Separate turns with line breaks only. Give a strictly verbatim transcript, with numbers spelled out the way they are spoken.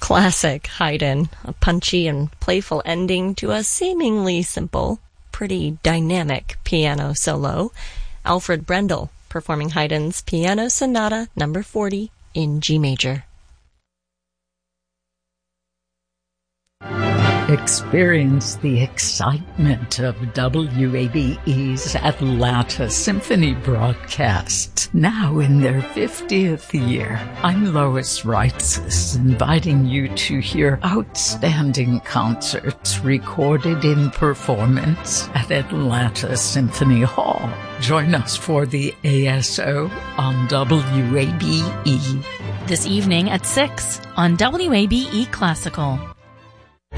classic Haydn, a punchy and playful ending to a seemingly simple, pretty dynamic piano solo. Alfred Brendel performing Haydn's Piano Sonata number forty in G major.
Experience the excitement of W A B E's Atlanta Symphony broadcasts, now in their fiftieth year. I'm Lois Reitzes, inviting you to hear outstanding concerts recorded in performance at Atlanta Symphony Hall. Join us for the A S O on W A B E.
This evening at six on W A B E Classical.